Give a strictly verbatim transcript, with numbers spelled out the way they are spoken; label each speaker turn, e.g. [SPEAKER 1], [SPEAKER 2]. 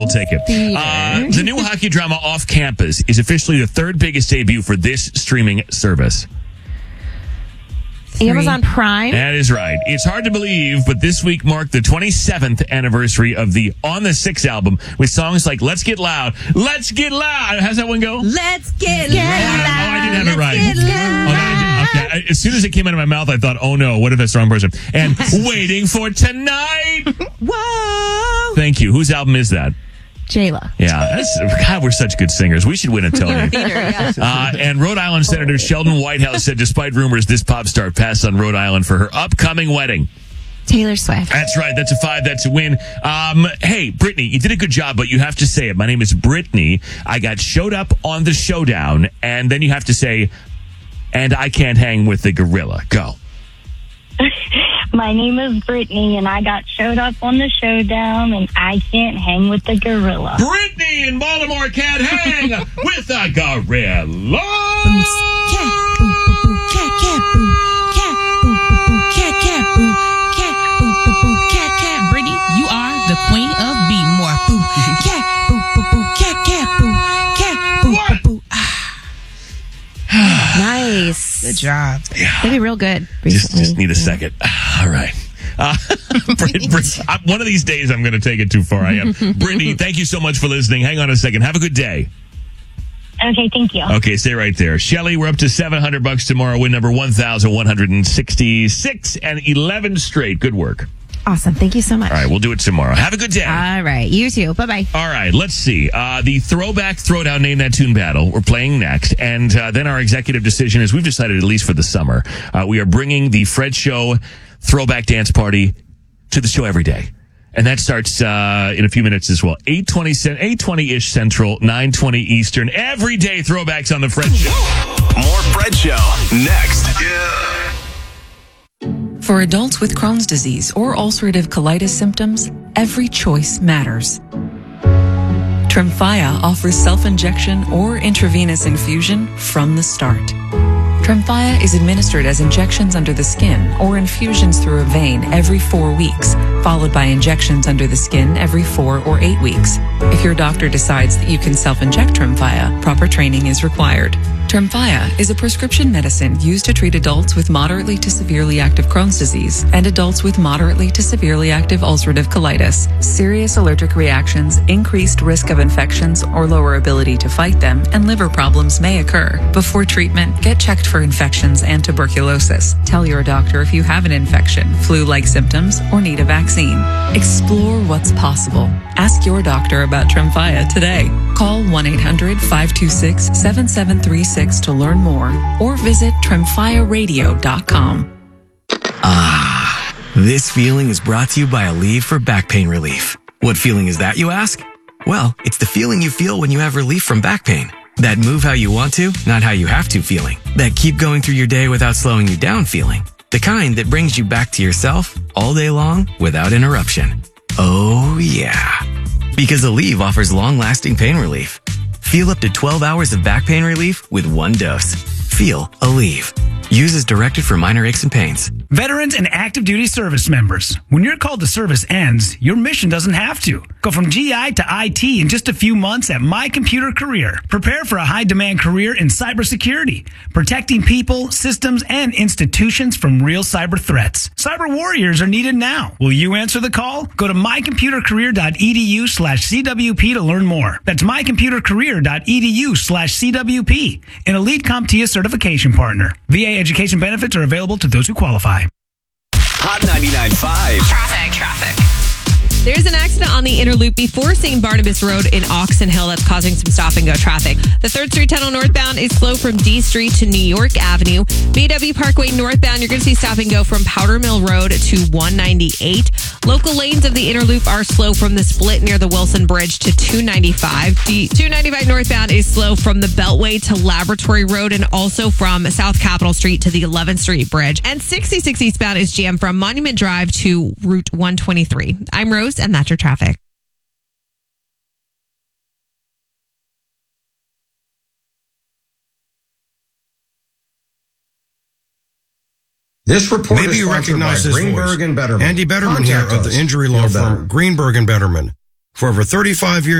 [SPEAKER 1] take it. Uh, the new hockey drama Off Campus is officially the third biggest debut for this streaming service.
[SPEAKER 2] Three. Amazon Prime?
[SPEAKER 1] That is right. It's hard to believe, but this week marked the twenty-seventh anniversary of the On the Six album with songs like Let's Get Loud. Let's Get Loud. How's that one go?
[SPEAKER 2] Let's Get,
[SPEAKER 1] get
[SPEAKER 2] Loud.
[SPEAKER 1] loud. Oh, I didn't have
[SPEAKER 2] Let's
[SPEAKER 1] it right.
[SPEAKER 2] Get loud.
[SPEAKER 1] Oh, no, I didn't. Okay. As soon as it came out of my mouth, I thought, oh no, what if that's the wrong person? And Waiting for Tonight.
[SPEAKER 2] Whoa.
[SPEAKER 1] Thank you. Whose album is that?
[SPEAKER 2] Jayla.
[SPEAKER 1] Yeah, that's, God, we're such good singers. We should win a Tony.
[SPEAKER 2] Theater, yeah.
[SPEAKER 1] uh, and Rhode Island Senator Sheldon Whitehouse said, despite rumors, this pop star passed on Rhode Island for her upcoming wedding.
[SPEAKER 2] Taylor Swift.
[SPEAKER 1] That's right. That's a five. That's a win. Um, hey, Brittany, you did a good job, but you have to say it. My name is Brittany. I got showed up on the showdown, and then you have to say, and I can't hang with the gorilla. Go.
[SPEAKER 3] My name is Brittany, and I got showed up on the showdown, and I can't hang with the gorilla.
[SPEAKER 1] Brittany in Baltimore can't hang with the gorilla.
[SPEAKER 2] Boots, cat, boo, boo, boo, cat, cat, boo, cat, boo, boo, boo, cat, cat, boo, cat, boo, boo, boo, cat, cat. Brittany, you are the queen of Beatmore. Boo, cat, boo, boo, boo, cat, cat, boo, cat, boo, boo, boo. Nice.
[SPEAKER 4] Good job.
[SPEAKER 1] Yeah.
[SPEAKER 2] That'd be real good.
[SPEAKER 1] Just, just need a second. All right. Uh, Brit, Brit, I, one of these days I'm going to take it too far. I am. Brittany, thank you so much for listening. Hang on a second. Have a good day.
[SPEAKER 3] Okay, thank you.
[SPEAKER 1] Okay, stay right there. Shelly, we're up to seven hundred bucks tomorrow. Win number one thousand one hundred sixty-six and eleven straight. Good work.
[SPEAKER 2] Awesome. Thank you so much.
[SPEAKER 1] All right, we'll do it tomorrow. Have a good day.
[SPEAKER 2] All right. You too. Bye-bye.
[SPEAKER 1] All right, let's see. Uh, the Throwback Throwdown Name That Tune battle. We're playing next. And uh, then our executive decision is we've decided, at least for the summer, uh, we are bringing the Fred Show Throwback Dance Party to the show every day. And that starts uh, in a few minutes as well. eight twenty, eight twenty-ish Central, nine twenty Eastern. Every day, throwbacks on the Fred Show.
[SPEAKER 5] More Fred Show next. Yeah.
[SPEAKER 6] For adults with Crohn's disease or ulcerative colitis symptoms, every choice matters. Tremfya offers self-injection or intravenous infusion from the start. Tremfya is administered as injections under the skin or infusions through a vein every four weeks, followed by injections under the skin every four or eight weeks. If your doctor decides that you can self-inject Tremfya, proper training is required. Tremfya is a prescription medicine used to treat adults with moderately to severely active Crohn's disease and adults with moderately to severely active ulcerative colitis. Serious allergic reactions, increased risk of infections or lower ability to fight them, and liver problems may occur. Before treatment, get checked for infections and tuberculosis. Tell your doctor if you have an infection, flu-like symptoms, or need a vaccine. Explore what's possible. Ask your doctor about Tremfya today. Call one eight hundred five two six seven seven three six to learn more or visit tremfya radio dot com.
[SPEAKER 7] Ah, this feeling is brought to you by Aleve for back pain relief. What feeling is that, you ask? Well, it's the feeling you feel when you have relief from back pain. That move how you want to, not how you have to feeling. That keep going through your day without slowing you down feeling. The kind that brings you back to yourself all day long without interruption. Oh yeah. Because Aleve offers long-lasting pain relief. Feel up to twelve hours of back pain relief with one dose. Feel Aleve. Use as directed for minor aches and pains.
[SPEAKER 8] Veterans and active duty service members. When your call to service ends, your mission doesn't have to. Go from G I to I T in just a few months at My Computer Career. Prepare for a high-demand career in cybersecurity, protecting people, systems, and institutions from real cyber threats. Cyber warriors are needed now. Will you answer the call? Go to mycomputercareer.edu slash CWP to learn more. That's mycomputercareer.edu slash CWP, an Elite CompTIA certification partner. V A education benefits are available to those who qualify.
[SPEAKER 5] Hot ninety-nine point five.
[SPEAKER 9] Traffic, traffic. There's an accident on the inner loop before Saint Barnabas Road in Oxon Hill that's causing some stop-and-go traffic. The third Street Tunnel northbound is slow from D Street to New York Avenue. B W Parkway northbound, you're going to see stop-and-go from Powder Mill Road to one ninety-eight. Local lanes of the inner loop are slow from the split near the Wilson Bridge to two ninety-five. The two ninety-five northbound is slow from the Beltway to Laboratory Road and also from South Capitol Street to the eleventh Street Bridge. And sixty-six eastbound is jammed from Monument Drive to Route one twenty-three. I'm Rose, and that's your traffic.
[SPEAKER 10] This report
[SPEAKER 11] Maybe
[SPEAKER 10] is
[SPEAKER 11] you
[SPEAKER 10] sponsored
[SPEAKER 11] recognize
[SPEAKER 10] by
[SPEAKER 11] this
[SPEAKER 10] Greenberg
[SPEAKER 11] voice.
[SPEAKER 10] and Betterman.
[SPEAKER 11] Andy Betterman
[SPEAKER 10] Contact
[SPEAKER 11] here of
[SPEAKER 10] us.
[SPEAKER 11] the injury law
[SPEAKER 10] Feel
[SPEAKER 11] firm
[SPEAKER 10] better.
[SPEAKER 11] Greenberg and Betterman. For over thirty-five years,